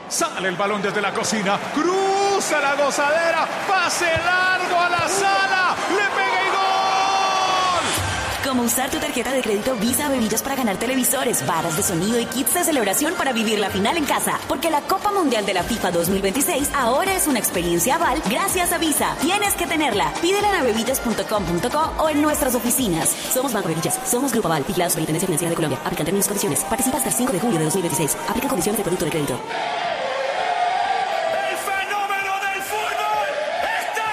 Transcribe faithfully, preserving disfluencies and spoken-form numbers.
Sale el balón desde la cocina, cruza la gozadera, pase largo a la sala, le pega y gol. Como usar tu tarjeta de crédito Visa Bebillas para ganar televisores, barras de sonido y kits de celebración para vivir la final en casa. Porque la Copa Mundial de la FIFA dos mil veintiséis ahora es una experiencia aval gracias a Visa. Tienes que tenerla. Pídela en abebillas punto com punto co o en nuestras oficinas. Somos Banco Bebillas, somos Grupo Aval, vigilado Superintendencia Financiera de Colombia. Aplican términos y condiciones. Participa hasta el cinco de julio de dos mil veintiséis. Aplican condiciones de producto de crédito.